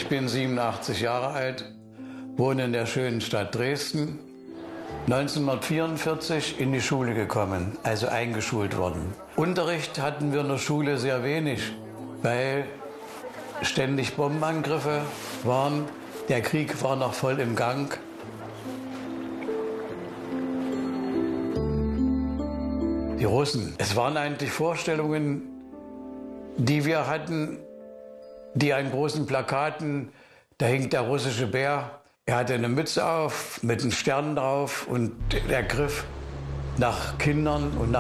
Ich bin 87 Jahre alt, wohne in der schönen Stadt Dresden. 1944 in die Schule gekommen, also eingeschult worden. Unterricht hatten wir in der Schule sehr wenig, weil ständig Bombenangriffe waren. Der Krieg war noch voll im Gang. Die Russen. Es waren eigentlich Vorstellungen, die wir hatten, die an großen Plakaten, da hing der russische Bär. Er hatte eine Mütze auf mit einem Stern drauf und er griff nach Kindern und